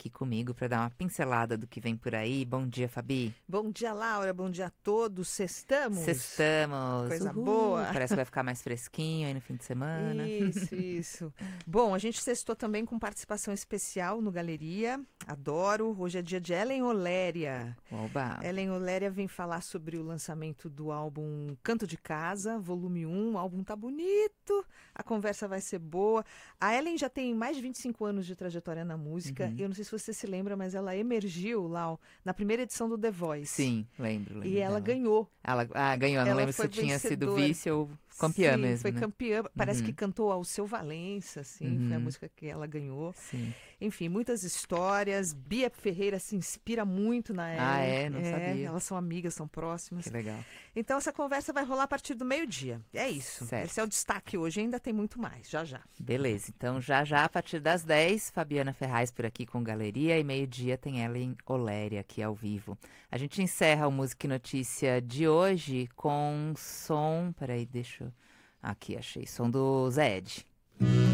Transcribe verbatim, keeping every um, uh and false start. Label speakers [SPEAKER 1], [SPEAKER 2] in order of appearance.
[SPEAKER 1] aqui comigo para dar uma pincelada do que vem por aí. Bom dia, Fabi.
[SPEAKER 2] Bom dia, Laura. Bom dia a todos. Sextamos?
[SPEAKER 1] Sextamos.
[SPEAKER 2] Coisa
[SPEAKER 1] Uhul.
[SPEAKER 2] boa.
[SPEAKER 1] Parece que vai ficar mais fresquinho aí no fim de semana.
[SPEAKER 2] Isso, isso. Bom, a gente sextou também com participação especial no Galeria. Adoro. Hoje é dia de Ellen Oléria.
[SPEAKER 1] Oba.
[SPEAKER 2] Ellen Oléria vem falar sobre o lançamento do álbum Canto de Casa, volume um. O álbum tá bonito, a conversa vai ser boa. A Ellen já tem mais de vinte e cinco anos de trajetória na música.
[SPEAKER 1] Uhum.
[SPEAKER 2] Eu não sei se você se lembra, mas ela emergiu lá ó, na primeira edição do The Voice.
[SPEAKER 1] Sim, lembro, lembro
[SPEAKER 2] E ela
[SPEAKER 1] dela.
[SPEAKER 2] ganhou.
[SPEAKER 1] Ela ah, ganhou, não
[SPEAKER 2] Ela
[SPEAKER 1] lembro se
[SPEAKER 2] foi
[SPEAKER 1] tinha sido
[SPEAKER 2] vencedora.
[SPEAKER 1] vice ou campeã
[SPEAKER 2] Sim,
[SPEAKER 1] mesmo,
[SPEAKER 2] foi
[SPEAKER 1] né?
[SPEAKER 2] campeã. Parece
[SPEAKER 1] Uhum.
[SPEAKER 2] que cantou ao Seu Valença, assim, foi a
[SPEAKER 1] Uhum.
[SPEAKER 2] música que ela ganhou.
[SPEAKER 1] Sim.
[SPEAKER 2] Enfim, muitas histórias. Bia Ferreira se inspira muito na Ellen.
[SPEAKER 1] Ah, é? Não sabia.
[SPEAKER 2] Elas são amigas, são próximas.
[SPEAKER 1] Que legal.
[SPEAKER 2] Então essa conversa vai rolar a partir do meio-dia. É isso.
[SPEAKER 1] Certo.
[SPEAKER 2] Esse é o destaque hoje. Ainda tem muito mais, já já.
[SPEAKER 1] Beleza, então já já a partir das dez, Fabiana Ferraz por aqui com Galeria e meio-dia tem Ellen Oléria aqui ao vivo. A gente encerra o Música e Notícia de hoje com som, peraí, deixa eu... Aqui, achei, som do Zé Ed.